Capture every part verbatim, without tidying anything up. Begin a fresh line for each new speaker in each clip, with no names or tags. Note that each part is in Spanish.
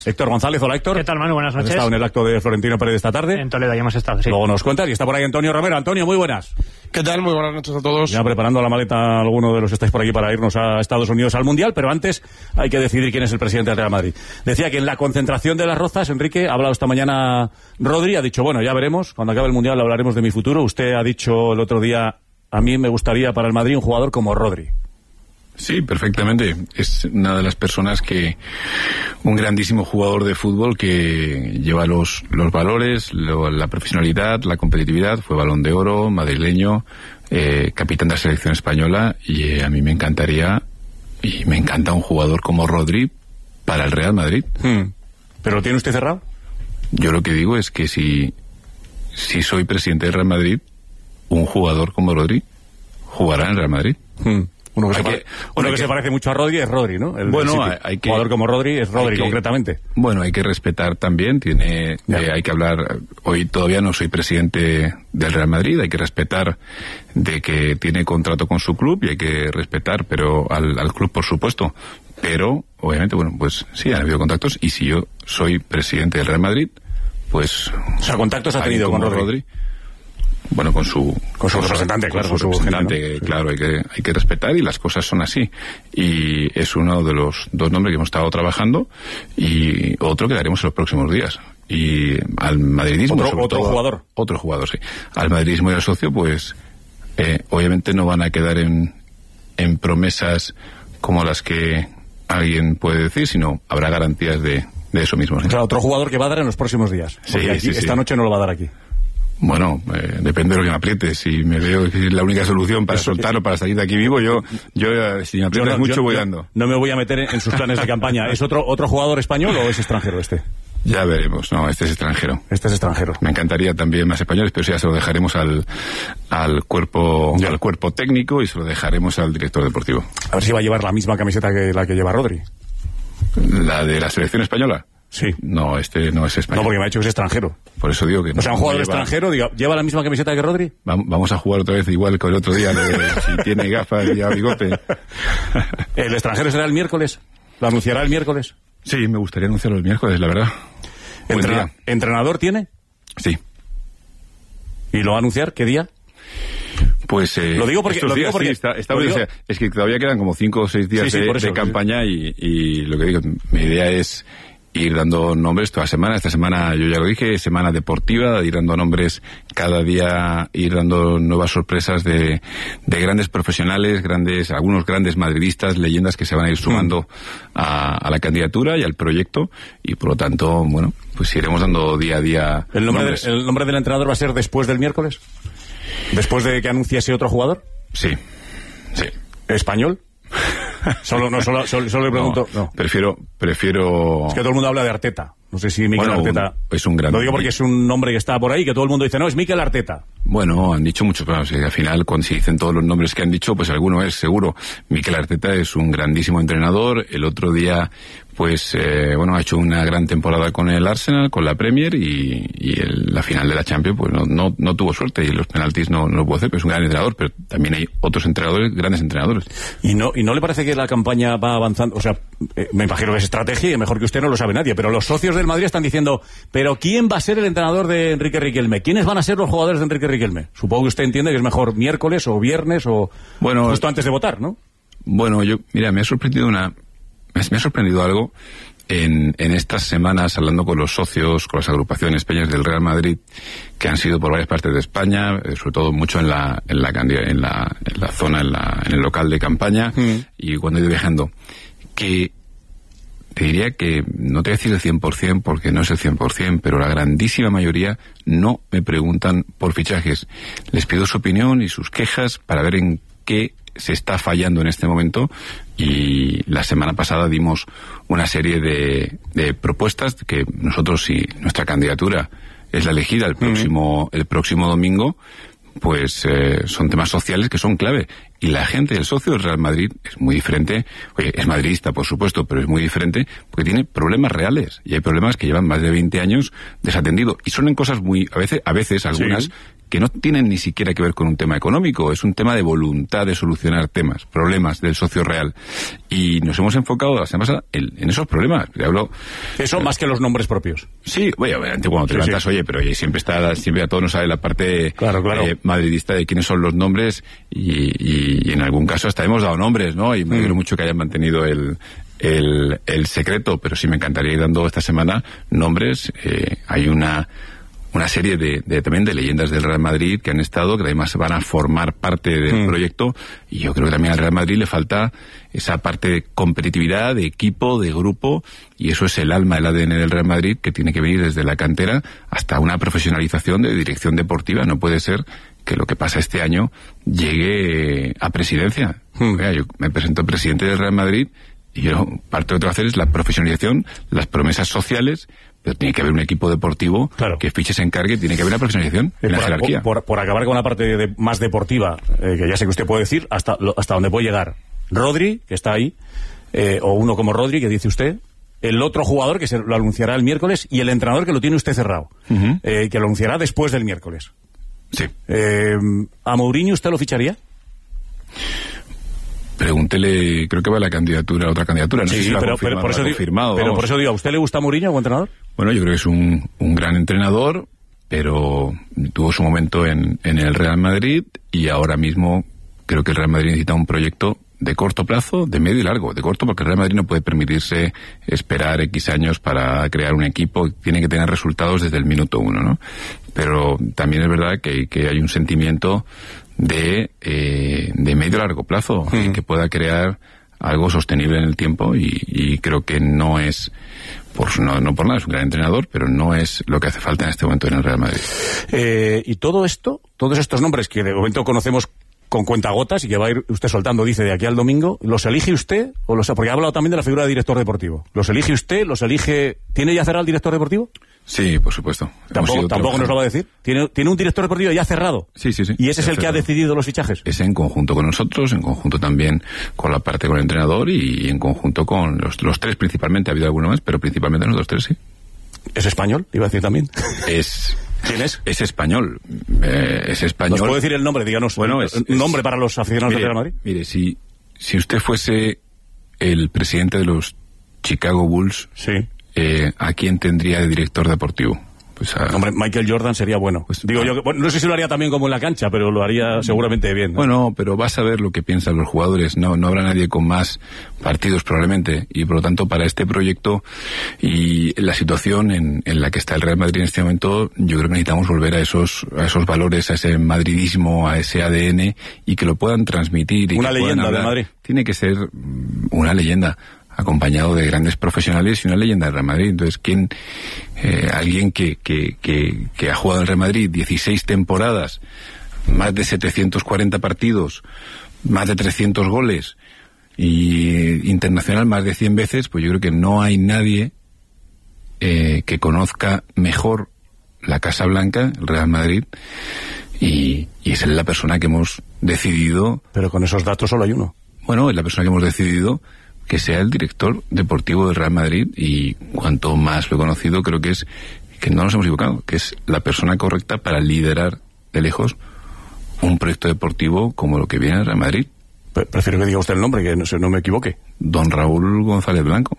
Héctor González, hola Héctor.
¿Qué tal, Manu? Buenas noches.
Has estado en el acto de Florentino Pérez esta tarde.
En Toledo ya hemos estado, sí.
Luego nos cuentas, y está por ahí Antonio Romero. Antonio, muy buenas.
¿Qué tal? Muy buenas noches a todos.
Ya preparando la maleta alguno de los que estáis por aquí para irnos a Estados Unidos al Mundial, pero antes hay que decidir quién es el presidente del Real Madrid. Decía que en la concentración de las Rozas, Enrique, ha hablado esta mañana Rodri, ha dicho, bueno, ya veremos, cuando acabe el Mundial hablaremos de mi futuro. Usted ha dicho el otro día, a mí me gustaría para el Madrid un jugador como Rodri.
Sí, perfectamente. Es una de las personas que, un grandísimo jugador de fútbol que lleva los, los valores, lo, la profesionalidad, la competitividad, fue Balón de Oro, madrileño, eh, capitán de la selección española, y eh, a mí me encantaría, y me encanta un jugador como Rodri para el Real Madrid.
Hmm. ¿Pero lo tiene usted cerrado?
Yo lo que digo es que si, si soy presidente del Real Madrid, un jugador como Rodri jugará en el Real Madrid.
Hmm. Uno que, se,
que,
pare... uno que, que se parece mucho a Rodri es Rodri, ¿no? El
bueno, hay, hay que,
jugador como Rodri es Rodri,
que,
concretamente.
Bueno, hay que respetar también, tiene, eh, hay que hablar, hoy todavía no soy presidente del Real Madrid, hay que respetar de que tiene contrato con su club y hay que respetar, pero al, al club por supuesto, pero obviamente, bueno, pues sí, han habido contactos, y si yo soy presidente del Real Madrid, pues...
O sea, contactos ha tenido con Rodri. Rodri.
Bueno, con su,
con su representante,
con
claro.
Con su representante, gente, ¿no? Claro, hay que, hay que respetar, y las cosas son así. Y es uno de los dos nombres que hemos estado trabajando, y otro que daremos en los próximos días. Y al madridismo...
¿Otro, otro
todo,
jugador?
Otro jugador, sí. Al madridismo y al socio, pues, eh, obviamente no van a quedar en, en promesas como las que alguien puede decir, sino habrá garantías de, de eso mismo. ¿Sí?
Claro, otro jugador que va a dar en los próximos días.
Sí,
aquí,
sí,
esta
sí.
noche no lo va a dar aquí.
Bueno, eh, depende de lo que me apriete. Si me veo que es la única solución para Eso, soltarlo, para salir de aquí vivo, yo, yo si me aprietas no, mucho yo, voy
yo,
dando.
No me voy a meter en, en sus planes de campaña. ¿Es otro otro jugador español o es extranjero este?
Ya veremos. No, este es extranjero.
Este es extranjero.
Me encantaría también más españoles, pero ya se lo dejaremos al, al cuerpo, ya. al cuerpo técnico, y se lo dejaremos al director deportivo.
A ver si va a llevar la misma camiseta que la que lleva Rodri.
¿La de la selección española?
Sí.
No, este no es español.
No, porque me ha dicho que es extranjero.
Por eso digo que...
O sea, un jugador lleva... extranjero, diga, ¿lleva la misma camiseta que Rodri?
Vamos a jugar otra vez igual que el otro día, de, si tiene gafas y a bigote.
¿El extranjero será el miércoles? ¿Lo anunciará el miércoles?
Sí, me gustaría anunciarlo el miércoles, la verdad.
Entrena... ¿Entrenador tiene?
Sí.
¿Y lo va a anunciar qué día?
Pues eh,
lo digo porque, lo digo
días,
porque
sí, está, está
lo
digo...
O sea,
es que todavía quedan como cinco o seis días sí, sí, de, eso, de campaña, y, y lo que digo, mi idea es ir dando nombres toda semana. Esta semana, yo ya lo dije, semana deportiva, ir dando nombres cada día, ir dando nuevas sorpresas de, de grandes profesionales, grandes, algunos grandes madridistas, leyendas que se van a ir sumando mm. a, a la candidatura y al proyecto, y por lo tanto, bueno, pues iremos dando día a día.
¿El nombre, de, ¿El nombre del entrenador va a ser después del miércoles? ¿Después de que anuncie ese otro jugador?
Sí, sí.
¿Español? Solo, no, solo, solo, solo le pregunto.
No,
no.
Prefiero, prefiero.
Es que todo el mundo habla de Arteta. No sé si Mikel
bueno,
Arteta.
Un, es un gran.
Lo digo porque es un nombre que está por ahí, que todo el mundo dice, no, es Mikel Arteta.
Bueno, han dicho muchos, pero al final, cuando se dicen todos los nombres que han dicho, pues alguno es seguro. Mikel Arteta es un grandísimo entrenador. El otro día, pues, eh, bueno, ha hecho una gran temporada con el Arsenal, con la Premier, y, y el, la final de la Champions, pues no, no, no tuvo suerte, y los penaltis no, no lo pudo hacer, pero es un gran entrenador, pero también hay otros entrenadores, grandes entrenadores.
¿Y no, y no le parece que la campaña va avanzando? O sea, eh, me imagino que es estrategia, y mejor que usted no lo sabe nadie, pero los socios del Madrid están diciendo, pero ¿quién va a ser el entrenador de Enrique Riquelme? ¿Quiénes van a ser los jugadores de Enrique Riquelme? Supongo que usted entiende que es mejor miércoles o viernes o
bueno,
justo antes de votar, ¿no?
Bueno, yo, mira, me ha sorprendido una, me ha sorprendido algo en, en estas semanas, hablando con los socios, con las agrupaciones peñas del Real Madrid, que han sido por varias partes de España, eh, sobre todo mucho en la, en la, en la, en la zona, en, la, en el local de campaña, mm. y cuando he ido viajando, que te diría que, no te voy a decir el cien por ciento porque no es el cien por ciento, pero la grandísima mayoría no me preguntan por fichajes. Les pido su opinión y sus quejas para ver en qué se está fallando en este momento, y la semana pasada dimos una serie de, de propuestas que nosotros, si nuestra candidatura es la elegida el próximo, mm. el próximo domingo, pues eh, son temas sociales que son clave. Y la gente, el socio del Real Madrid es muy diferente. Oye, es madridista, por supuesto, pero es muy diferente porque tiene problemas reales. Y hay problemas que llevan más de veinte años desatendidos. Y son en cosas muy, a veces, a veces algunas, sí. que no tienen ni siquiera que ver con un tema económico, es un tema de voluntad de solucionar temas, problemas del socio real. Y nos hemos enfocado la semana pasada en, en esos problemas. Te hablo,
Eso eh, más que los nombres propios.
Sí, oye, obviamente cuando te sí, levantas, sí. oye, pero oye, siempre está, siempre a todos nos sale la parte
claro, claro.
Eh, madridista de quiénes son los nombres y, y, y en algún caso hasta hemos dado nombres, ¿no? Y me alegro mm. mucho que hayan mantenido el, el, el secreto, pero sí me encantaría ir dando esta semana nombres. Eh, hay una una serie de, de también de leyendas del Real Madrid que han estado, que además van a formar parte del mm. proyecto, y yo creo que también al Real Madrid le falta esa parte de competitividad, de equipo, de grupo, y eso es el alma, el A D N del Real Madrid, que tiene que venir desde la cantera hasta una profesionalización de dirección deportiva. No puede ser que lo que pasa este año llegue a presidencia. Mm. Mira, yo me presento presidente del Real Madrid y yo parte de lo que tengo que hacer es la profesionalización, las promesas sociales, pero tiene que haber un equipo deportivo claro. que fiche se encargue, tiene que haber una profesionalización eh, en la
por,
jerarquía.
Por, por acabar con la parte de, más deportiva, eh, que ya sé que usted puede decir, hasta, hasta donde puede llegar Rodri, que está ahí, eh, o uno como Rodri, que dice usted, el otro jugador que se lo anunciará el miércoles, y el entrenador que lo tiene usted cerrado, uh-huh. eh, que lo anunciará después del miércoles.
Sí.
Eh, ¿A Mourinho usted lo ficharía?
Pregúntele, creo que va la candidatura, otra candidatura, no
sí,
sé si
sí,
la pero,
pero por eso
confirmado.
Pero por eso digo, ¿a usted le gusta Mourinho como entrenador?
Bueno, yo creo que es un, un gran entrenador, pero tuvo su momento en, en el Real Madrid, y ahora mismo creo que el Real Madrid necesita un proyecto de corto plazo, de medio y largo. De corto porque el Real Madrid no puede permitirse esperar X años para crear un equipo, tiene que tener resultados desde el minuto uno, ¿no? Pero también es verdad que, que hay un sentimiento de, eh, de medio y largo plazo, mm. eh, que pueda crear algo sostenible en el tiempo, y, y creo que no es, por no, no por nada, es un gran entrenador, pero no es lo que hace falta en este momento en el Real Madrid.
Eh, y todo esto, todos estos nombres que de momento conocemos con cuentagotas y que va a ir usted soltando, dice, de aquí al domingo, ¿los elige usted? O los, porque ha hablado también de la figura de director deportivo. ¿Los elige usted? ¿Los elige? ¿Tiene ya cerrado el director deportivo?
Sí, por supuesto.
¿Tampoco, tampoco nos lo va a decir? ¿Tiene, ¿Tiene un director deportivo ya cerrado?
Sí, sí, sí.
¿Y ese es el
cerrado.
que ha decidido los fichajes?
Es en conjunto con nosotros, en conjunto también con la parte con el entrenador y en conjunto con los, los tres principalmente. Ha habido alguno más, pero principalmente nosotros tres, sí.
¿Es español? Iba a decir también.
Es...
¿Quién es?
Es español. Eh, es español.
¿Nos puede decir el nombre? Díganos.
Bueno, es,
un nombre es, para los aficionados
mire,
del Real Madrid.
Mire, si, si usted fuese el presidente de los Chicago Bulls,
sí.
eh, ¿a quién tendría de director deportivo? Pues a...
Hombre, Michael Jordan sería bueno. Pues, Digo ah, yo, que, bueno, no sé si lo haría también como en la cancha, pero lo haría seguramente bien, ¿no?
Bueno, pero vas a ver lo que piensan los jugadores. No, no habrá nadie con más partidos probablemente, y por lo tanto para este proyecto y la situación en, en la que está el Real Madrid en este momento, yo creo que necesitamos volver a esos, a esos valores, a ese madridismo, a ese A D N, y que lo puedan transmitir. Y
una
que
leyenda
hablar.
de Madrid.
Tiene que ser una leyenda, acompañado de grandes profesionales y una leyenda del Real Madrid. Entonces, ¿quién, eh, alguien que, que, que, que ha jugado en el Real Madrid dieciséis temporadas, más de setecientos cuarenta partidos, más de trescientos goles, y internacional más de cien veces, pues yo creo que no hay nadie eh, que conozca mejor la Casa Blanca, el Real Madrid, y, y es la persona que hemos decidido...
Pero con esos datos solo hay uno.
Bueno, es la persona que hemos decidido que sea el director deportivo del Real Madrid, y cuanto más lo he conocido, creo que es que no nos hemos equivocado, que es la persona correcta para liderar de lejos un proyecto deportivo como lo que viene el Real Madrid.
Prefiero que diga usted el nombre, que no, no me equivoque.
Don Raúl González Blanco.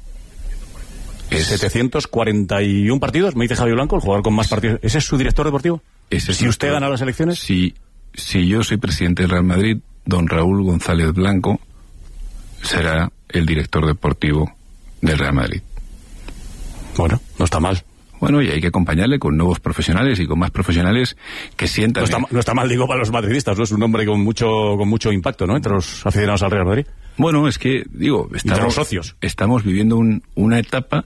Es... setecientos cuarenta y uno partidos, me dice Javier Blanco, el jugador con más partidos. ¿Ese es su director deportivo?
Ese
si usted gana las elecciones.
Si, si yo soy presidente del Real Madrid, don Raúl González Blanco será el director deportivo del Real Madrid.
Bueno, no está mal.
Bueno, y hay que acompañarle con nuevos profesionales y con más profesionales que sientan...
No está, no está mal, digo, para los madridistas, ¿no? Es un hombre con mucho con mucho impacto, ¿no?, entre los aficionados al Real Madrid.
Bueno, es que, digo... Estamos,
entre los socios.
Estamos viviendo un, una etapa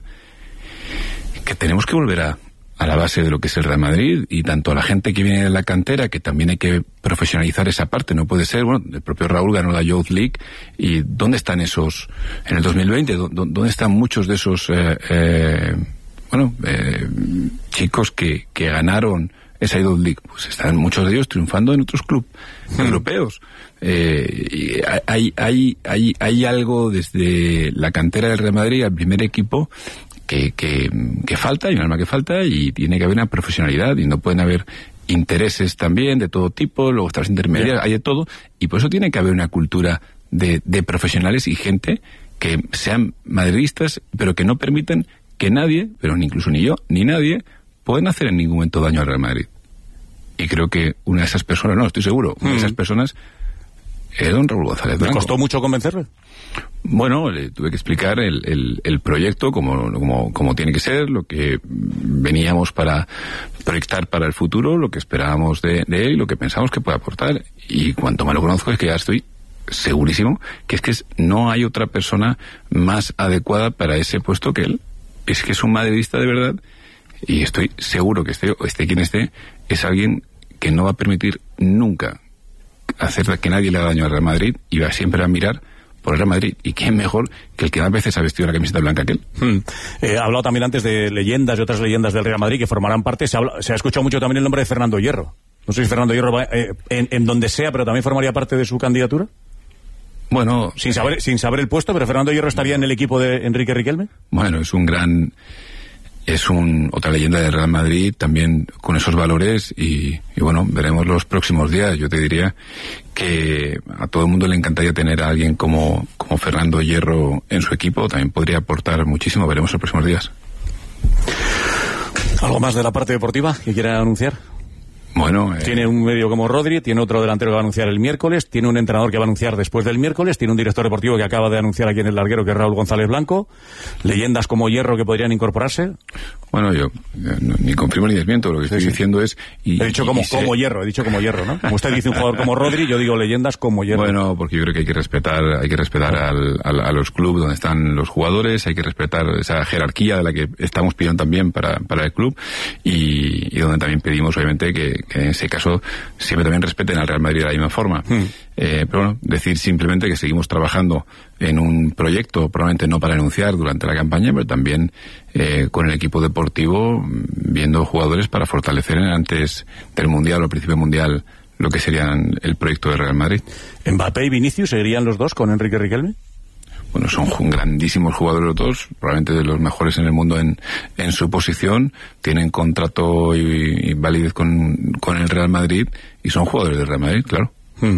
que tenemos que volver a, a la base de lo que es el Real Madrid, y tanto a la gente que viene de la cantera, que también hay que profesionalizar esa parte. No puede ser, bueno, el propio Raúl ganó la Youth League, y ¿dónde están esos, en el dos mil veinte, dónde están muchos de esos... Eh, eh, bueno, eh, chicos que, que ganaron esa Youth League? Pues están muchos de ellos triunfando en otros clubes hmm. europeos. Eh, y hay, hay, hay, hay algo desde la cantera del Real Madrid al primer equipo que, que, que falta, hay un alma que falta, y tiene que haber una profesionalidad, y no pueden haber intereses también de todo tipo, luego están las intermediarias, yeah. hay de todo, y por eso tiene que haber una cultura de, de profesionales y gente que sean madridistas, pero que no permitan que nadie, pero ni incluso ni yo, ni nadie, puedan hacer en ningún momento daño al Real Madrid. Y creo que una de esas personas, no, estoy seguro, una mm. de esas personas es don Raúl González Blanco.
¿Le costó mucho convencerle?
Bueno, le tuve que explicar el, el, el proyecto como, como, como tiene que ser, lo que veníamos para proyectar para el futuro, lo que esperábamos de, de él y lo que pensamos que puede aportar. Y cuanto más lo conozco es que ya estoy segurísimo que es que es, no hay otra persona más adecuada para ese puesto que él. Es que es un madridista de verdad y estoy seguro que esté, esté quien esté, es alguien que no va a permitir nunca hacer que nadie le haga daño al Real Madrid y va siempre a mirar por el Real Madrid. ¿Y quién mejor que el que más veces ha vestido la camiseta blanca que él?
Hmm. Eh, ha hablado también antes de leyendas y otras leyendas del Real Madrid que formarán parte. Se, habla, se ha escuchado mucho también el nombre de Fernando Hierro. No sé si Fernando Hierro va eh, en, en donde sea, pero también formaría parte de su candidatura.
Bueno,
sin saber, sin saber el puesto, pero Fernando Hierro estaría en el equipo de Enrique Riquelme.
Bueno, es un gran... Es un, otra leyenda del Real Madrid, también con esos valores, y, y bueno, veremos los próximos días. Yo te diría que a todo el mundo le encantaría tener a alguien como, como Fernando Hierro en su equipo, también podría aportar muchísimo, veremos los próximos días.
¿Algo más de la parte deportiva que quiera anunciar?
Bueno, eh...
tiene un medio como Rodri, tiene otro delantero que va a anunciar el miércoles, tiene un entrenador que va a anunciar después del miércoles, tiene un director deportivo que acaba de anunciar aquí en el larguero, que es Raúl González Blanco, leyendas como Hierro que podrían incorporarse.
Bueno, yo no, ni confirmo ni desmiento, lo que estoy sí, sí. diciendo es... Y,
he dicho como, y como sé... Hierro, he dicho como Hierro, ¿no? Como usted dice un jugador como Rodri, yo digo leyendas como Hierro.
Bueno, porque yo creo que hay que respetar, hay que respetar al, al, a los clubes donde están los jugadores, hay que respetar esa jerarquía de la que estamos pidiendo también para, para el club, y, y donde también pedimos, obviamente, que, que en ese caso siempre también respeten al Real Madrid de la misma forma. Hmm. Eh, pero bueno, decir simplemente que seguimos trabajando en un proyecto, probablemente no para anunciar durante la campaña, pero también eh, con el equipo deportivo, viendo jugadores para fortalecer antes del Mundial o al principio del Mundial lo que serían el proyecto del Real Madrid.
¿Mbappé y Vinicius seguirían los dos con Enrique Riquelme?
Bueno, son grandísimos jugadores los dos, probablemente de los mejores en el mundo en, en su posición, tienen contrato y, y validez con, con el Real Madrid y son jugadores del Real Madrid, claro. Hmm.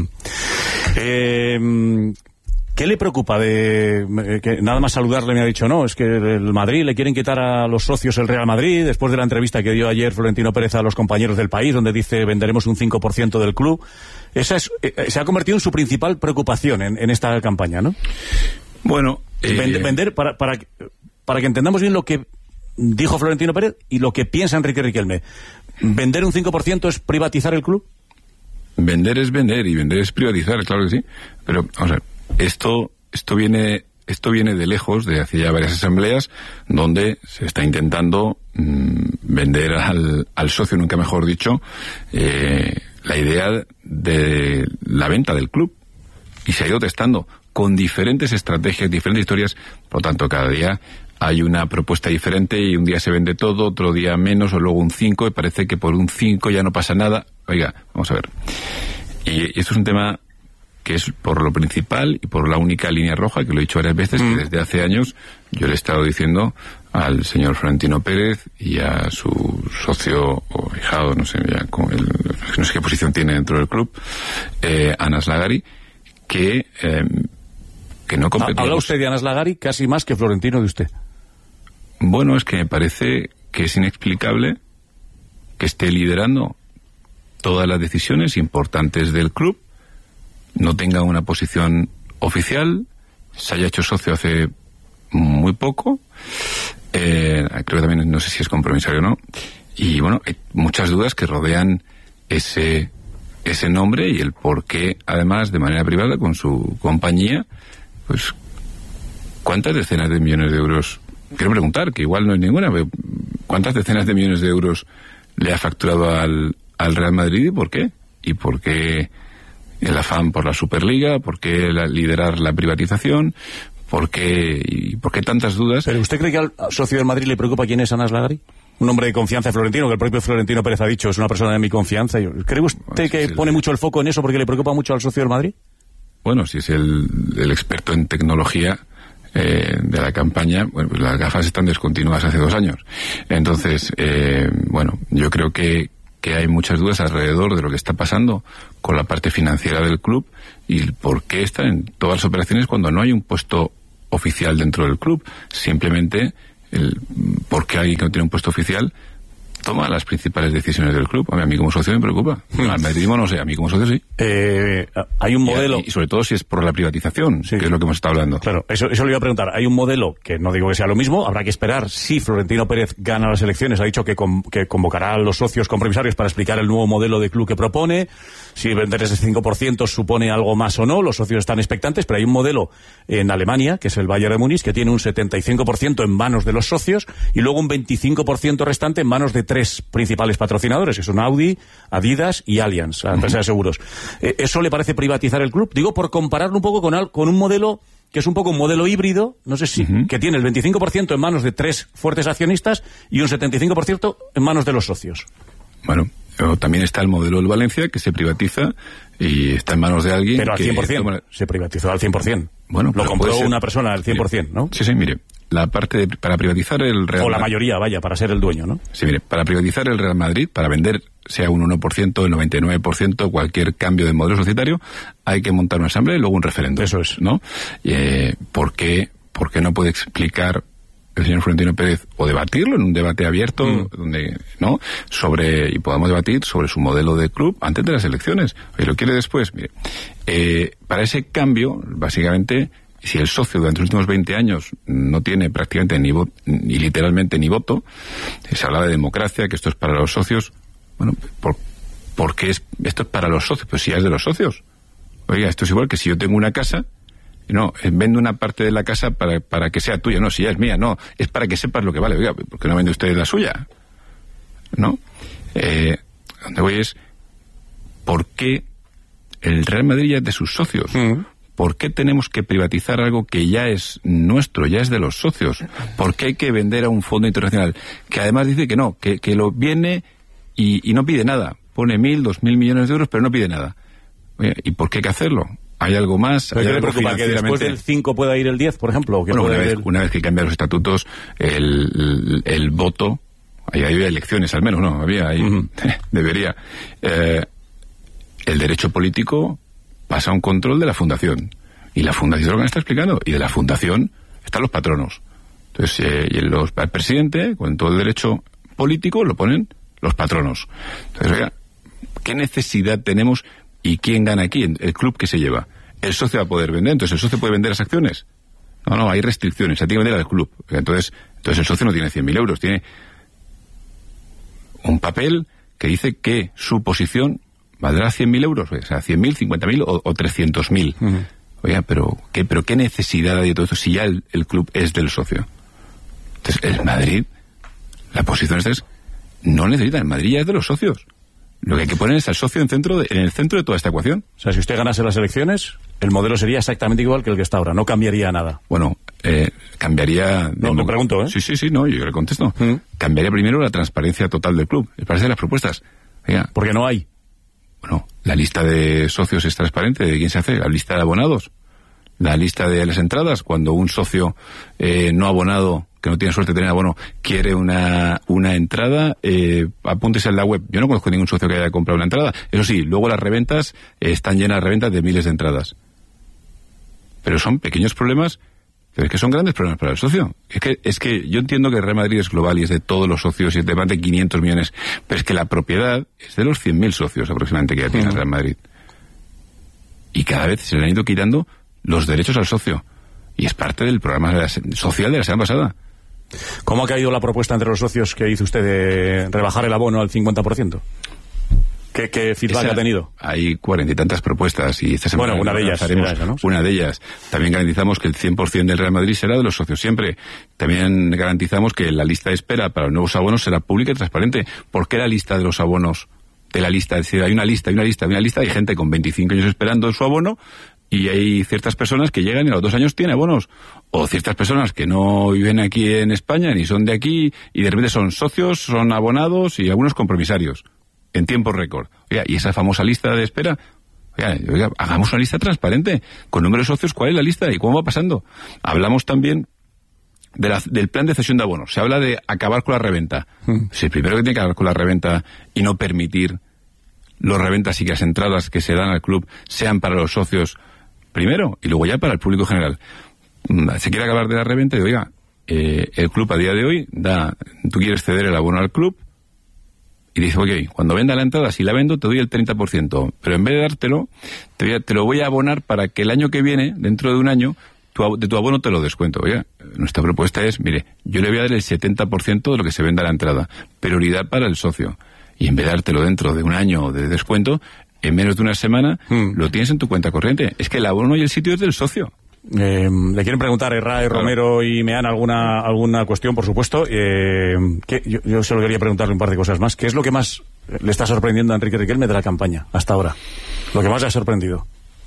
Eh, ¿Qué le preocupa de que nada más saludarle me ha dicho no, es que el Madrid le quieren quitar a los socios el Real Madrid después de la entrevista que dio ayer Florentino Pérez a los compañeros del País, donde dice venderemos un cinco por ciento del club? Esa es, eh, se ha convertido en su principal preocupación en, en esta campaña, ¿no?
Bueno, eh...
vender, vender para, para, para que entendamos bien lo que dijo Florentino Pérez y lo que piensa Enrique Riquelme. ¿Vender un cinco por ciento es privatizar el club?
Vender es vender y vender es privatizar, claro que sí. Pero, vamos a ver, esto, esto viene, esto viene de lejos, de hace ya varias asambleas, donde se está intentando mmm, vender al, al socio, nunca mejor dicho, eh, la idea de la venta del club. Y se ha ido testando con diferentes estrategias, diferentes historias, por lo tanto cada día hay una propuesta diferente y un día se vende todo, otro día menos, o luego un cinco, y parece que por un cinco ya no pasa nada. Oiga, vamos a ver. Y, y esto es un tema que es por lo principal y por la única línea roja, que lo he dicho varias veces, mm. que desde hace años yo le he estado diciendo al señor Florentino Pérez y a su socio o hijado, no sé ya con el, no sé qué posición tiene dentro del club, eh, Anas Lagari, que... Eh, que no competimos.
Habla usted de Anas Lagari casi más que Florentino de usted.
Bueno, es que me parece que es inexplicable que esté liderando todas las decisiones importantes del club, no tenga una posición oficial, se haya hecho socio hace muy poco, eh, creo que también no sé si es compromisario o no, y bueno, hay muchas dudas que rodean ese, ese nombre y el por qué, además, de manera privada, con su compañía, pues, ¿cuántas decenas de millones de euros? Quiero preguntar, que igual no es ninguna, pero ¿cuántas decenas de millones de euros le ha facturado al, al Real Madrid y por qué? ¿Y por qué el afán por la Superliga? ¿Por qué la, liderar la privatización? ¿Por qué, y por qué tantas dudas?
¿Pero usted cree que al socio del Madrid le preocupa quién es Anas Lagari? Un hombre de confianza de Florentino, que el propio Florentino Pérez ha dicho, es una persona de mi confianza. ¿Cree usted bueno, que pone el... mucho el foco en eso porque le preocupa mucho al socio del Madrid?
Bueno, si es el, el experto en tecnología eh, de la campaña, bueno, pues las gafas están descontinuadas hace dos años. Entonces, eh, bueno, yo creo que, que hay muchas dudas alrededor de lo que está pasando con la parte financiera del club y por qué está en todas las operaciones cuando no hay un puesto oficial dentro del club. Simplemente, el por qué alguien que no tiene un puesto oficial toma las principales decisiones del club. A mí como socio me preocupa. No, al madridismo no sé, a mí como socio sí.
Eh, hay un modelo...
Y, y sobre todo si es por la privatización, sí, que es lo que hemos estado hablando.
Claro, eso, eso le iba a preguntar. Hay un modelo que no digo que sea lo mismo, habrá que esperar si Florentino Pérez gana las elecciones. Ha dicho que, con, que convocará a los socios compromisarios para explicar el nuevo modelo de club que propone. Si vender ese cinco por ciento supone algo más o no, los socios están expectantes, pero hay un modelo en Alemania, que es el Bayern de Múnich, que tiene un setenta y cinco por ciento en manos de los socios y luego un veinticinco por ciento restante en manos de tres principales patrocinadores, que son Audi, Adidas y Allianz, la empresa de seguros. Eh, ¿Eso le parece privatizar el club? Digo, por compararlo un poco con, al, con un modelo que es un poco un modelo híbrido, no sé si, uh-huh. que tiene el veinticinco por ciento en manos de tres fuertes accionistas y un setenta y cinco por ciento en manos de los socios.
Bueno, también está el modelo del Valencia, que se privatiza y está en manos de alguien.
Pero al
que
cien por ciento,
toma...
se privatizó al cien por ciento.
Bueno,
lo compró una persona al cien por ciento, ¿no?
Sí, sí, mire, la parte de, para privatizar el Real
O la mayoría, vaya, para ser el dueño, ¿no?
Sí, mire, para privatizar el Real Madrid, para vender, sea un uno por ciento, el noventa y nueve por ciento, cualquier cambio de modelo societario, hay que montar una asamblea y luego un referéndum.
Eso es.
¿No? Eh, ¿por qué, por qué no puede explicar el señor Florentino Pérez o debatirlo en un debate abierto mm. donde no sobre y podamos debatir sobre su modelo de club antes de las elecciones? ¿Y lo quiere después? Mire, eh, para ese cambio, básicamente, si el socio durante los últimos veinte años no tiene prácticamente ni, vo- ni literalmente ni voto, se habla de democracia, que esto es para los socios. Bueno, ¿por, ¿por qué es, esto es para los socios? Pues si ya es de los socios. Oiga, esto es igual que si yo tengo una casa. No, vendo una parte de la casa para, para que sea tuya. No, si ya es mía, no. Es para que sepas lo que vale. Oiga, ¿por qué no vende usted la suya? ¿No? Eh, donde voy es, ¿por qué el Real Madrid ya es de sus socios? Mm. ¿Por qué tenemos que privatizar algo que ya es nuestro, ya es de los socios? ¿Por qué hay que vender a un fondo internacional que además dice que no, que, que lo viene y, y no pide nada? Pone mil, dos mil millones de euros, pero no pide nada. Oiga, ¿y por qué hay que hacerlo? ¿Hay algo más?
¿Pero qué le preocupa? ¿Que después del cinco pueda ir el diez, por ejemplo?
Bueno, una vez,
el...
una vez que cambian los estatutos, el, el, el voto, ahí había elecciones al menos, ¿no? Había, ahí, uh-huh. debería. Eh, el derecho político pasa a un control de la fundación. Y la fundación, lo que me está explicando, y de la fundación están los patronos. Entonces, eh, y los, el presidente, con todo el derecho político, lo ponen los patronos. Entonces, oiga, ¿qué necesidad tenemos? ¿Y quién gana aquí? El club que se lleva. El socio va a poder vender, entonces el socio puede vender las acciones. No, no, hay restricciones, se tiene que vender al club. Entonces, entonces el socio no tiene cien mil euros, tiene un papel que dice que su posición valdrá cien mil euros, o sea, cien mil, cincuenta mil o, o trescientos mil. Uh-huh. Oiga, pero ¿qué, pero ¿qué necesidad hay de todo esto si ya el, el club es del socio? Entonces, el Madrid, la posición esta es, no necesita, el Madrid ya es de los socios. Lo que hay que poner es al socio en, centro de, en el centro de toda esta ecuación.
O sea, si usted ganase las elecciones, el modelo sería exactamente igual que el que está ahora, no cambiaría nada.
Bueno, eh, cambiaría...
No, me pregunto, ¿eh?
Sí, sí, sí, no, yo le contesto. ¿Mm? Cambiaría primero la transparencia total del club. ¿Les parece las propuestas? Oiga,
porque no hay.
Bueno, la lista de socios es transparente. ¿De quién se hace? La lista de abonados. La lista de las entradas. Cuando un socio eh, no abonado, que no tiene suerte de tener abono, quiere una una entrada, eh, apúntese en la web. Yo no conozco ningún socio que haya comprado una entrada. Eso sí, luego las reventas eh, están llenas de reventas de miles de entradas. Pero son pequeños problemas, pero es que son grandes problemas para el socio. Es que es que yo entiendo que el Real Madrid es global y es de todos los socios y es de más de quinientos millones, pero es que la propiedad es de los cien mil socios aproximadamente que ya tiene el Real Madrid. Y cada vez se le han ido quitando los derechos al socio. Y es parte del programa de la, social de la semana pasada.
¿Cómo ha caído la propuesta entre los socios que hizo usted de rebajar el abono al cincuenta por ciento? ¿Qué, qué feedback esa, ha tenido?
Hay cuarenta y tantas propuestas y esta semana...
Bueno, una de ellas.
Esa, ¿no? Una de ellas. También garantizamos que el cien por ciento del Real Madrid será de los socios siempre. También garantizamos que la lista de espera para los nuevos abonos será pública y transparente. ¿Por qué la lista de los abonos? De la lista, es decir, hay una lista, hay una lista, hay una lista, hay gente con veinticinco años esperando su abono y hay ciertas personas que llegan y a los dos años tienen abonos. O ciertas personas que no viven aquí en España ni son de aquí y de repente son socios, son abonados y algunos compromisarios. En tiempo récord. Oiga, y esa famosa lista de espera, oiga, oiga, hagamos una lista transparente, con número de socios, cuál es la lista y cómo va pasando. Hablamos también de la, del plan de cesión de abonos. Se habla de acabar con la reventa. Mm. Si el primero que tiene que acabar con la reventa y no permitir los reventas y que las entradas que se dan al club sean para los socios primero y luego ya para el público general. Se quiere acabar de la reventa y oiga, eh, el club a día de hoy da, tú quieres ceder el abono al club y dices, ok, cuando venda la entrada, si la vendo te doy el treinta por ciento, pero en vez de dártelo, te, voy a, te lo voy a abonar para que el año que viene, dentro de un año, tu, de tu abono te lo descuento. Oiga, nuestra propuesta es, mire, yo le voy a dar el setenta por ciento de lo que se venda la entrada, prioridad para el socio, y en vez de dártelo dentro de un año de descuento, en menos de una semana, hmm. lo tienes en tu cuenta corriente. Es que el abono y el sitio es del socio.
Eh, le quieren preguntar a Ray, claro. Romero y Meana alguna alguna cuestión, por supuesto. Eh, que yo, yo solo quería preguntarle un par de cosas más. ¿Qué es lo que más le está sorprendiendo a Enrique Riquelme de la campaña hasta ahora? Lo que más le ha sorprendido.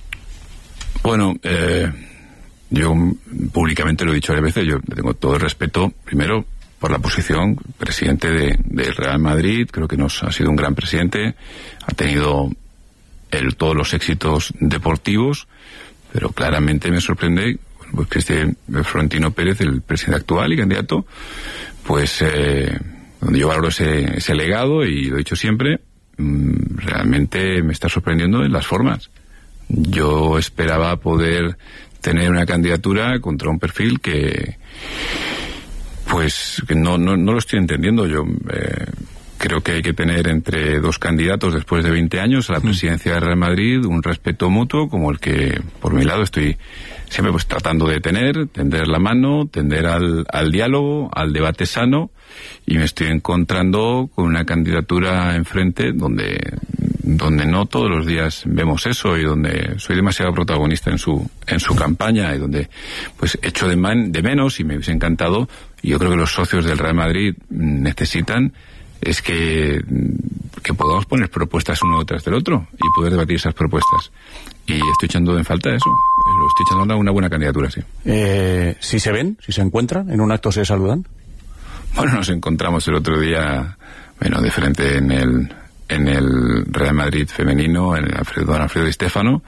Bueno, eh, yo públicamente lo he dicho varias veces. Yo le tengo todo el respeto, primero, por la posición, presidente de, de Real Madrid. Creo que nos ha sido un gran presidente. Ha tenido el, todos los éxitos deportivos. Pero claramente me sorprende pues, que este Florentino Pérez, el presidente actual y candidato, pues eh, donde yo valoro ese, ese legado, y lo he dicho siempre, mmm, realmente me está sorprendiendo en las formas. Yo esperaba poder tener una candidatura contra un perfil que pues que no, no, no lo estoy entendiendo. Yo eh, creo que hay que tener entre dos candidatos después de veinte años a la presidencia de Real Madrid un respeto mutuo como el que por mi lado estoy siempre pues tratando de tener, tender la mano, tender al, al diálogo, al debate sano, y me estoy encontrando con una candidatura enfrente donde donde no todos los días vemos eso, y donde soy demasiado protagonista en su en su campaña, y donde pues echo de, man, de menos, y me hubiese encantado, y yo creo que los socios del Real Madrid necesitan es que, que podamos poner propuestas uno detrás del otro y poder debatir esas propuestas. Y estoy echando en falta eso. Lo estoy echando a una buena candidatura, sí.
Eh, ¿Si se ven? ¿Si se encuentran? ¿En un acto se saludan?
Bueno, nos encontramos el otro día, bueno, de frente en el en el Real Madrid femenino, en el Alfredo, don Alfredo Di Stéfano,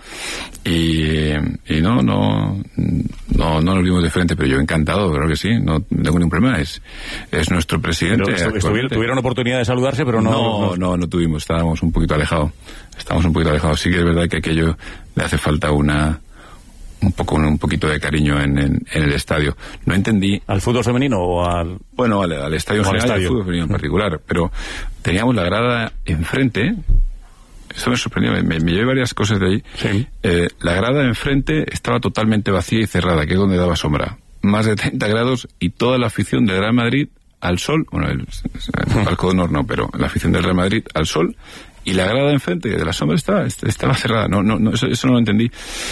y, y no, no, no, no nos vimos de frente, pero yo encantado, claro que sí, no tengo ningún problema, es, es nuestro presidente.
Pero estuvieron, tuvieron oportunidad de saludarse, pero no
no,
no,
no, no tuvimos, estábamos un poquito alejados, estábamos un poquito alejados. Sí que es verdad que aquello le hace falta una, un poco un poquito de cariño en, en, en el estadio. No entendí...
¿Al fútbol femenino o al...?
Bueno, al, al estadio en general, al, al fútbol femenino en particular, pero teníamos la grada enfrente. Eso me sorprendió, me, me llevé varias cosas de ahí.
Sí.
Eh, la grada enfrente estaba totalmente vacía y cerrada, que es donde daba sombra. Más de treinta grados, y toda la afición del Real Madrid al sol, bueno, el, el palco de honor no, pero la afición del Real Madrid al sol, y la grada de enfrente de la sombra estaba, estaba cerrada. No, no, no, eso, eso no lo entendí.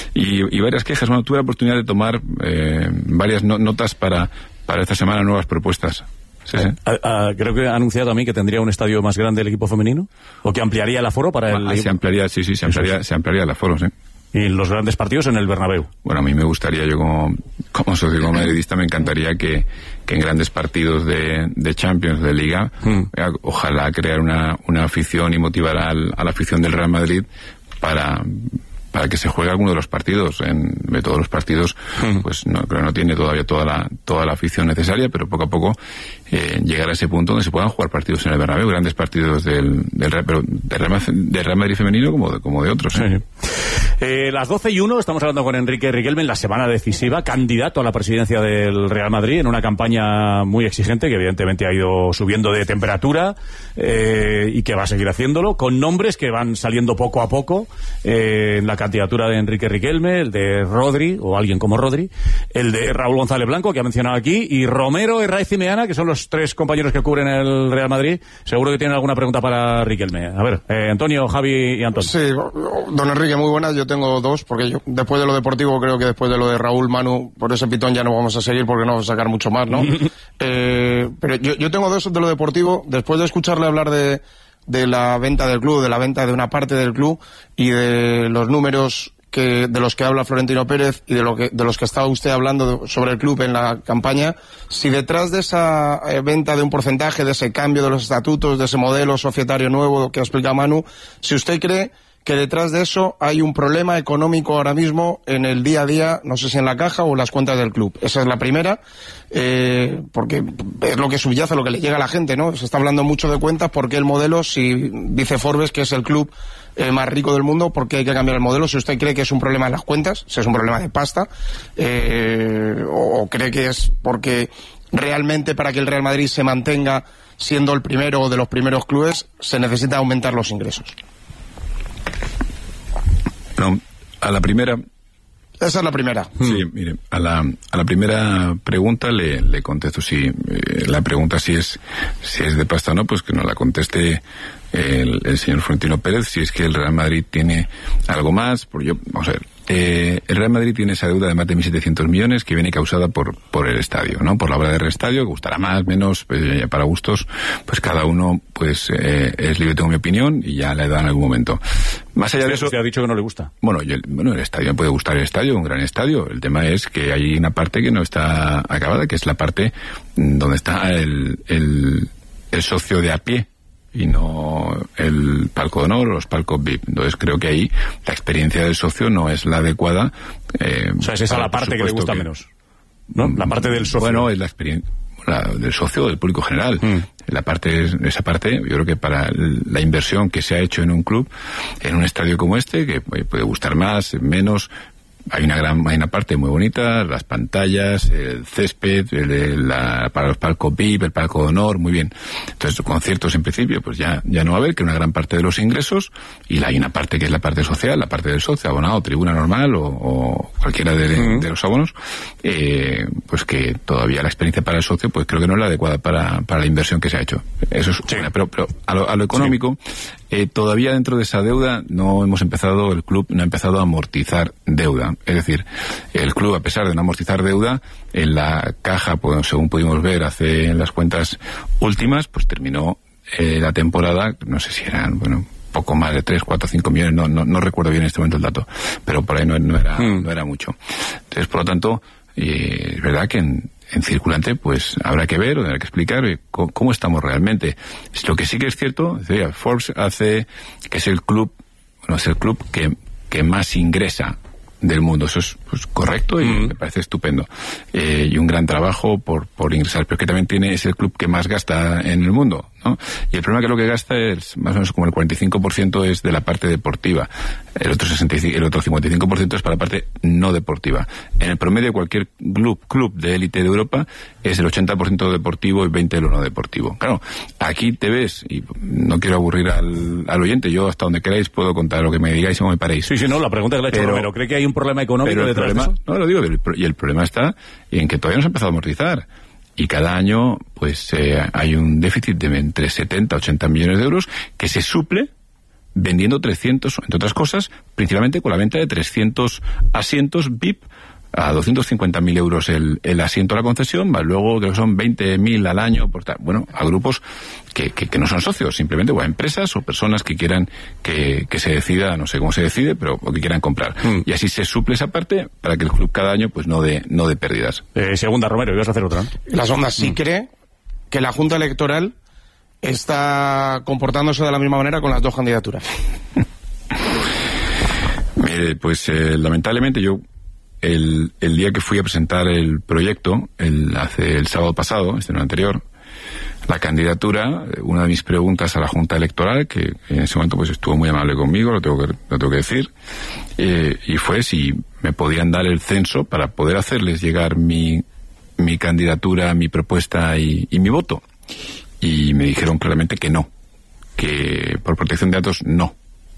Y, y varias quejas. Bueno, tuve la oportunidad de tomar eh, varias no, notas para, para esta semana, nuevas propuestas. Sí, sí.
A, a, creo que ha anunciado también que tendría un estadio más grande el equipo femenino, o que ampliaría el aforo para el...
Ah, se ampliaría, sí, sí, se ampliaría, se ampliaría el aforo, sí.
Y los grandes partidos en el Bernabéu.
Bueno, a mí me gustaría, yo como, como socio como madridista, me encantaría que, que en grandes partidos de, de Champions, de Liga, mm. ojalá crear una, una afición y motivar al, a la afición del Real Madrid para... para que se juegue alguno de los partidos. En, de todos los partidos, mm. pues no, creo que no tiene todavía toda la, toda la afición necesaria, pero poco a poco eh, llegar a ese punto donde se puedan jugar partidos en el Bernabéu, grandes partidos del, del, pero del, Real, del Real Madrid femenino como de, como de otros. ¿eh?
Sí. Eh, las doce y uno, estamos hablando con Enrique Riquelme en la semana decisiva, candidato a la presidencia del Real Madrid, en una campaña muy exigente, que evidentemente ha ido subiendo de temperatura, eh, y que va a seguir haciéndolo, con nombres que van saliendo poco a poco, eh, en la candidatura de Enrique Riquelme, el de Rodri, o alguien como Rodri, el de Raúl González Blanco, que ha mencionado aquí, y Romero, Herraiz y Meana, que son los tres compañeros que cubren el Real Madrid. Seguro que tienen alguna pregunta para Riquelme. A ver, eh, Antonio, Javi y Antonio.
Sí, don Enrique, muy buenas. Yo tengo dos, porque yo, después de lo deportivo, creo que después de lo de Raúl, Manu, por ese pitón ya no vamos a seguir, porque no vamos a sacar mucho más, ¿no? eh, pero yo, yo tengo dos de lo deportivo. Después de escucharle hablar de de la venta del club, de la venta de una parte del club y de los números que de los que habla Florentino Pérez y de lo que de los que estaba usted hablando sobre el club en la campaña, si detrás de esa eh, venta de un porcentaje, de ese cambio de los estatutos, de ese modelo societario nuevo que explica Manu, si usted cree que detrás de eso hay un problema económico ahora mismo en el día a día, no sé si en la caja o en las cuentas del club. Esa es la primera, eh, porque es lo que subyace, lo que le llega a la gente, ¿no? Se está hablando mucho de cuentas, porque el modelo, si dice Forbes que es el club eh, más rico del mundo, ¿por qué hay que cambiar el modelo? Si usted cree que es un problema en las cuentas, si es un problema de pasta, eh, o, o cree que es porque realmente para que el Real Madrid se mantenga siendo el primero de los primeros clubes, se necesita aumentar los ingresos.
No, a la primera...
Esa es la primera.
Sí, mire, a la, a la primera pregunta le, le contesto sí. Eh, la pregunta si es si es de pasta o no, pues que nos la conteste el, el señor Florentino Pérez, si es que el Real Madrid tiene algo más. Por yo, vamos a ver, eh, el Real Madrid tiene esa deuda de más de mil setecientos millones que viene causada por por el estadio, ¿no? Por la obra del estadio, que gustará más, menos, pues ya para gustos, pues cada uno pues eh, es libre, tengo mi opinión y ya la he dado en algún momento. Más allá de eso...
Usted ha dicho que no le gusta.
Bueno, y el, bueno, el estadio puede gustar el estadio, un gran estadio. El tema es que hay una parte que no está acabada, que es la parte donde está el, el, el socio de a pie y no el palco de honor o los palcos V I P. Entonces creo que ahí la experiencia del socio no es la adecuada. Eh,
o sea, es esa la parte que le gusta que, menos, ¿no? La parte del socio.
Bueno, es la experiencia... La, del socio, del público general. Mm. La parte, esa parte, yo creo que para la inversión que se ha hecho en un club, en un estadio como este, que puede gustar más, menos, hay una gran, hay una parte muy bonita, las pantallas, el césped, el, el, la, para los palcos V I P, el palco de honor, muy bien. Entonces, conciertos en principio, pues ya, ya no va a haber, que una gran parte de los ingresos, y hay una parte que es la parte social, la parte del socio, abonado, tribuna normal, o, o cualquiera de, uh-huh. de los abonos, eh, pues que todavía la experiencia para el socio, pues creo que no es la adecuada para, para la inversión que se ha hecho. Eso es, sí. una, pero, pero a lo, a lo económico, sí. eh, todavía dentro de esa deuda no hemos empezado, el club no ha empezado a amortizar deuda. Es decir, el club, a pesar de no amortizar deuda, en la caja, pues, según pudimos ver hace en las cuentas últimas, pues terminó eh, la temporada, no sé si eran, bueno, poco más de tres, cuatro, cinco millones, no, no, no recuerdo bien en este momento el dato, pero por ahí no, no era, hmm. no era mucho. Entonces, por lo tanto, eh, es verdad que en, en circulante, pues habrá que ver o tendrá que explicar eh, cómo, cómo estamos realmente. Lo que sí que es cierto, decía, Forbes hace que es el club, bueno, es el club que, que más ingresa del mundo. Eso es pues, correcto y mm. me parece estupendo. Eh, y un gran trabajo por, por ingresar. Pero que también tiene, es el club que más gasta en el mundo, ¿no? Y el problema es que lo que gasta es más o menos como el cuarenta y cinco por ciento es de la parte deportiva. El otro sesenta y cinco, el otro cincuenta y cinco por ciento es para la parte no deportiva. En el promedio de cualquier club, club de élite de Europa es el ochenta por ciento deportivo y veinte por ciento de lo no deportivo. Claro, aquí te ves, y no quiero aburrir al, al oyente, yo hasta donde queráis puedo contar lo que me digáis y no me paréis.
Sí, sí, no, la pregunta que le he hecho, pero, Romero, ¿cree que hay un problema económico
pero el
detrás
problema,
de eso?
No, lo digo, y el problema está en que todavía no se ha empezado a amortizar. Y cada año, pues, eh, hay un déficit de entre setenta y ochenta millones de euros que se suple vendiendo trescientos, entre otras cosas, principalmente con la venta de trescientos asientos V I P a doscientos cincuenta mil euros el, el asiento a la concesión, más luego creo que son veinte mil al año, por tal, bueno, a grupos que, que, que no son socios, simplemente, o a empresas o personas que quieran que, que se decida, no sé cómo se decide, pero o que quieran comprar. Mm. Y así se suple esa parte para que el club cada año pues no dé no de pérdidas.
Eh, segunda, Romero, ibas a hacer otra, ¿no?
Las Ondas sí mm. cree que la Junta Electoral está comportándose de la misma manera con las dos candidaturas.
Mire, pues eh, lamentablemente yo El, el día que fui a presentar el proyecto, el, hace el sábado pasado, este no anterior, la candidatura, una de mis preguntas a la Junta Electoral, que en ese momento pues estuvo muy amable conmigo, lo tengo que, lo tengo que decir, eh, y fue si me podían dar el censo para poder hacerles llegar mi, mi candidatura, mi propuesta y, y mi voto. Y me dijeron claramente que no, que por protección de datos no.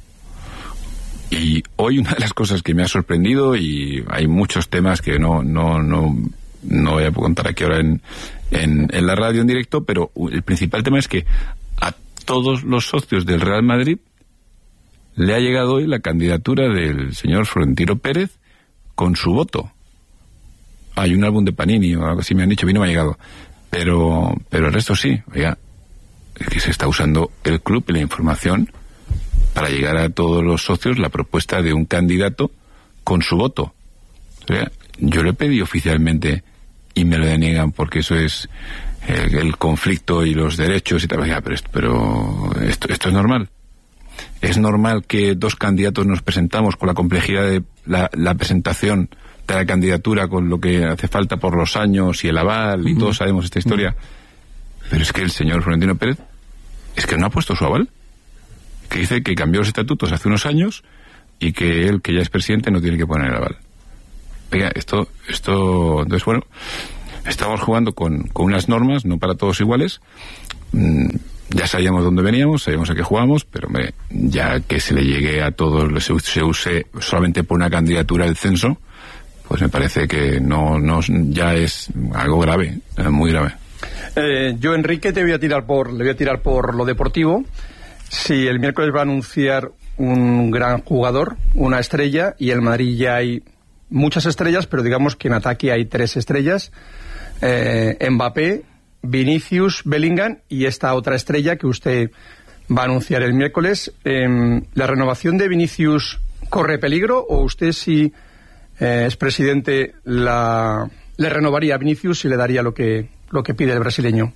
Y hoy una de las cosas que me ha sorprendido, y hay muchos temas que no no no no voy a contar aquí ahora en, en, en la radio en directo, pero el principal tema es que a todos los socios del Real Madrid le ha llegado hoy la candidatura del señor Florentino Pérez con su voto. Hay un álbum de Panini o algo así me han dicho, a mí no me ha llegado, pero pero el resto sí. Oiga, es que se está usando el club y la información para llegar a todos los socios la propuesta de un candidato con su voto. O sea, yo le pedí oficialmente y me lo deniegan porque eso es el, el conflicto y los derechos y tal. Pero, pero esto, esto es normal. Es normal que dos candidatos nos presentamos con la complejidad de la, la presentación de la candidatura, con lo que hace falta por los años y el aval, y uh-huh. todos sabemos esta historia. Uh-huh. Pero es que el señor Florentino Pérez es que no ha puesto su aval, que dice que cambió los estatutos hace unos años y que él, que ya es presidente, no tiene que poner el aval. Oiga, esto, esto, entonces bueno, estamos jugando con, con unas normas, no para todos iguales. Mm, ya sabíamos dónde veníamos, sabíamos a qué jugábamos, pero hombre, ya que se le llegue a todos, se, se use solamente por una candidatura el censo, pues me parece que no, no ya es algo grave, muy grave.
Eh, yo, Enrique, te voy a tirar por, le voy a tirar por lo deportivo. Si el miércoles va a anunciar un gran jugador, una estrella, y en Madrid ya hay muchas estrellas, pero digamos que en ataque hay tres estrellas, eh, Mbappé, Vinicius, Bellingham y esta otra estrella que usted va a anunciar el miércoles. Eh, ¿La renovación de Vinicius corre peligro o usted, si eh, es presidente, la, le renovaría a Vinicius y le daría lo que, lo que pide el brasileño?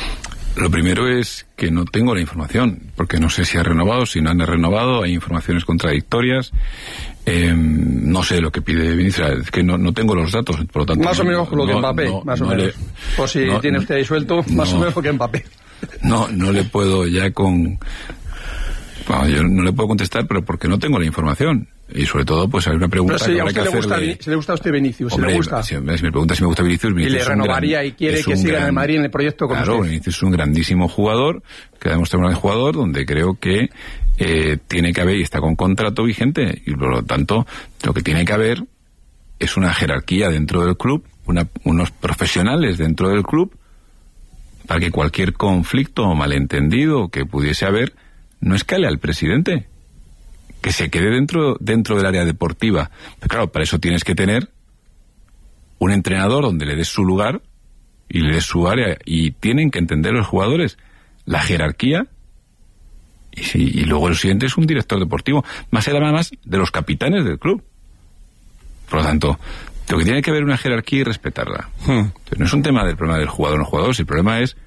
Lo primero es que no tengo la información, porque no sé si ha renovado, si no han renovado, hay informaciones contradictorias. Eh, no sé lo que pide Vinicius, es que no, no tengo los datos, por lo tanto...
Más o menos con lo
no,
que Mbappé,
no,
más
no
o menos.
Le,
por si
no,
tiene usted ahí suelto, más
no,
o menos que Mbappé.
No, no le puedo ya con... Bueno, yo no le puedo contestar, pero porque no tengo la información. Y sobre todo, pues hay una pregunta
pero si
que
a
habrá que
usted le gusta,
hacerle...
si le gusta a usted Vinicius,
Hombre,
si le gusta...
Si, si me pregunta si me gusta Vinicius... Vinicius
y le renovaría gran, y quiere que siga gran, en el Madrid en el proyecto con
claro,
usted.
Vinicius es un grandísimo jugador, que ha demostrado un gran jugador, donde creo que eh, tiene que haber, y está con contrato vigente, y por lo tanto, lo que tiene que haber es una jerarquía dentro del club, una, unos profesionales dentro del club, para que cualquier conflicto o malentendido que pudiese haber no escale al presidente, que se quede dentro dentro del área deportiva. Pero claro, para eso tienes que tener un entrenador donde le des su lugar y le des su área, y tienen que entender los jugadores la jerarquía, y, si, y luego el siguiente es un director deportivo, más allá más de los capitanes del club. Por lo tanto, lo que tiene que haber una jerarquía y respetarla. Hmm. No es un tema del problema del jugador o no jugador, si el problema es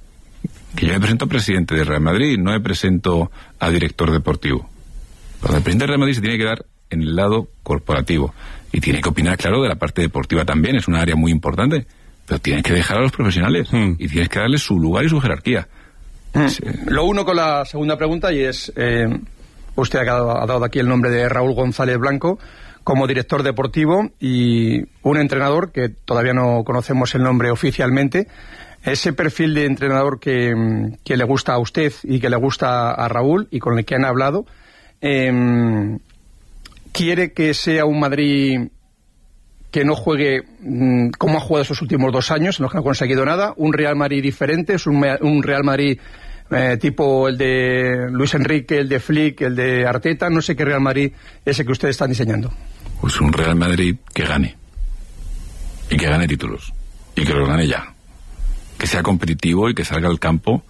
que yo me presento a presidente del Real Madrid, no me presento a director deportivo. Pero el presidente del Real Madrid se tiene que dar en el lado corporativo y tiene que opinar, claro, de la parte deportiva también, es un área muy importante, pero tienes que dejar a los profesionales hmm. y tienes que darles su lugar y su jerarquía.
Hmm. Sí. Lo uno con la segunda pregunta, y es, eh, usted ha dado, ha dado aquí el nombre de Raúl González Blanco como director deportivo y un entrenador que todavía no conocemos el nombre oficialmente. Ese perfil de entrenador que, que le gusta a usted y que le gusta a Raúl y con el que han hablado, eh, ¿quiere que sea un Madrid que no juegue mmm, como ha jugado esos últimos dos años, en los que no ha conseguido nada? ¿Un Real Madrid diferente? ¿Es un, un Real Madrid eh, tipo el de Luis Enrique, el de Flick, el de Arteta? No sé qué Real Madrid es el que ustedes están diseñando.
Pues un Real Madrid que gane. Y que gane títulos. Y que los gane ya. Que sea competitivo y que salga al campo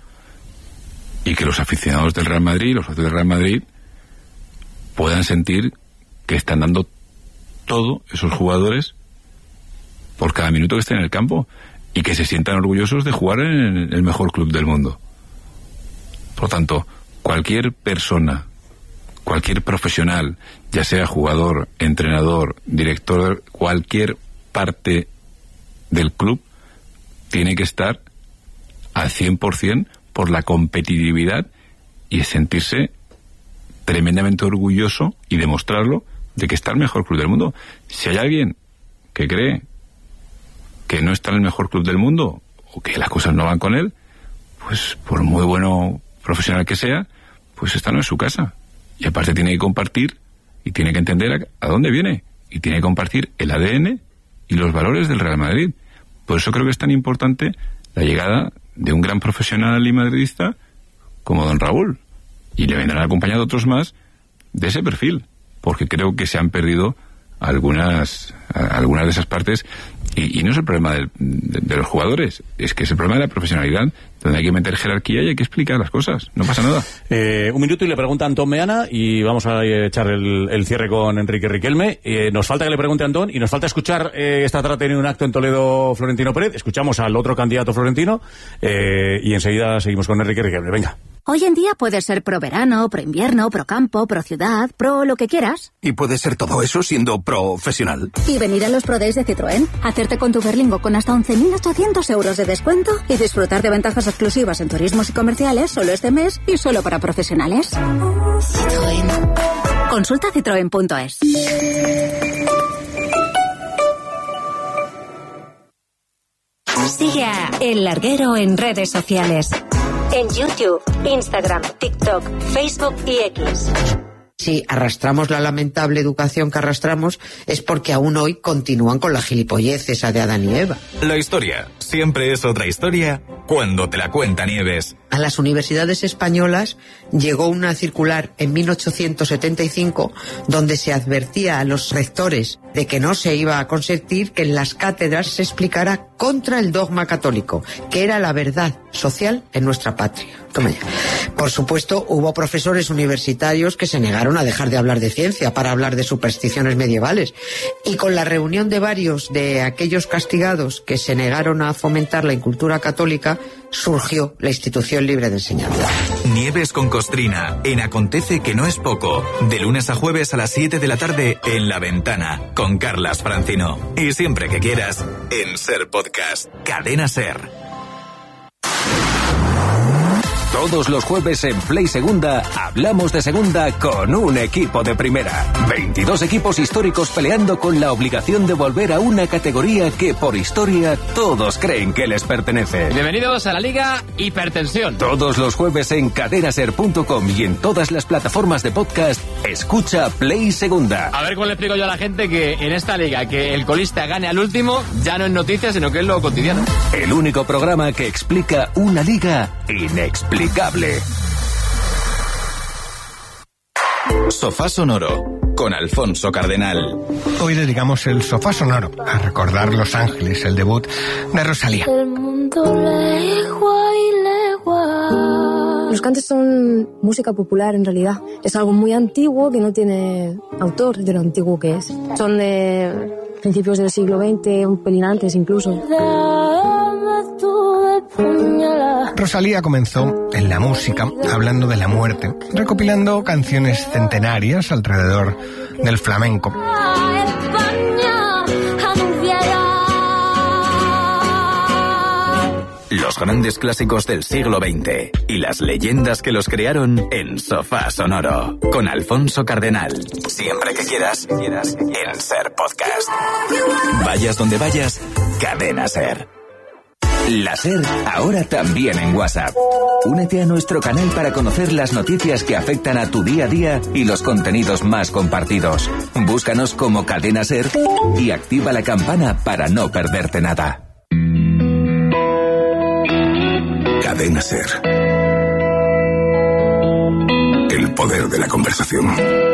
y que los aficionados del Real Madrid, los socios del Real Madrid, puedan sentir que están dando todo esos jugadores por cada minuto que estén en el campo y que se sientan orgullosos de jugar en el mejor club del mundo. Por lo tanto, cualquier persona, cualquier profesional, ya sea jugador, entrenador, director, cualquier parte del club, tiene que estar al cien por ciento por la competitividad y sentirse tremendamente orgulloso y demostrarlo de que está el mejor club del mundo. Si hay alguien que cree que no está en el mejor club del mundo o que las cosas no van con él, pues por muy bueno profesional que sea, pues esta no es su casa. Y aparte tiene que compartir y tiene que entender a, a dónde viene y tiene que compartir el A D N y los valores del Real Madrid. Por eso creo que es tan importante la llegada de un gran profesional y madridista como don Raúl. Y le vendrán acompañados otros más de ese perfil, porque creo que se han perdido algunas algunas de esas partes. Y, y no es el problema del, de, de los jugadores, es que es el problema de la profesionalidad, donde hay que meter jerarquía y hay que explicar las cosas. No pasa nada.
Eh, un minuto y le pregunta a Antón Meana y vamos a echar el, el cierre con Enrique Riquelme. Eh, nos falta que le pregunte a Antón y nos falta escuchar, eh, esta tarde tiene un acto en Toledo Florentino Pérez. Escuchamos al otro candidato florentino eh, y enseguida seguimos con Enrique Riquelme. Venga.
Hoy en día puedes ser pro verano, pro invierno, pro campo, pro ciudad, pro lo que quieras.
Y puedes ser todo eso siendo profesional.
Y venir a los Pro Days de Citroën, hacerte con tu Berlingo con hasta once mil ochocientos euros de descuento y disfrutar de ventajas exclusivas en turismos y comerciales solo este mes y solo para profesionales. Citroën. Consulta citroen punto es.
Sigue a El Larguero en redes sociales. En YouTube, Instagram, TikTok, Facebook y X.
Si arrastramos la lamentable educación que arrastramos es porque aún hoy continúan con la gilipollez esa de Adán y Eva.
La historia siempre es otra historia cuando te la cuenta Nieves.
A las universidades españolas llegó una circular en mil ochocientos setenta y cinco donde se advertía a los rectores de que no se iba a consentir que en las cátedras se explicara contra el dogma católico, que era la verdad social en nuestra patria. Toma ya. Por supuesto, hubo profesores universitarios que se negaron a dejar de hablar de ciencia para hablar de supersticiones medievales. Y con la reunión de varios de aquellos castigados que se negaron a fomentar la incultura católica, surgió la Institución Libre de Enseñanza.
Nieves con Costrina, en Acontece que no es poco, de lunes a jueves a las siete de la tarde en La Ventana, con Carlas Francino. Y siempre que quieras, en Ser Podcast, Cadena Ser.
Todos los jueves en Play Segunda hablamos de segunda con un equipo de primera. veintidós equipos históricos peleando con la obligación de volver a una categoría que por historia todos creen que les pertenece.
Bienvenidos a la Liga Hipertensión.
Todos los jueves en cadenaser punto com y en todas las plataformas de podcast, escucha Play Segunda.
A ver cómo le explico yo a la gente que en esta liga que el colista gane al último ya no es noticia, sino que es lo cotidiano.
El único programa que explica una liga inexplicable.
Sofá Sonoro, con Alfonso Cardenal.
Hoy dedicamos el Sofá Sonoro a recordar Los Ángeles, el debut de Rosalía.
El mundo legua y legua. Los cantes son música popular en realidad. Es algo muy antiguo que no tiene autor de lo antiguo que es. Son de principios del siglo veinte, un pelín antes incluso.
Rosalía comenzó en la música hablando de la muerte, recopilando canciones centenarias alrededor del flamenco.
Los grandes clásicos del siglo veinte y las leyendas que los crearon en Sofá Sonoro, con Alfonso Cardenal. Siempre que quieras, quieras en Ser Podcast. Vayas donde vayas, Cadena Ser.
La Ser ahora también en WhatsApp. Únete a nuestro canal para conocer las noticias que afectan a tu día a día y los contenidos más compartidos. Búscanos como Cadena Ser y activa la campana para no perderte nada.
Cadena Ser. El poder de la conversación.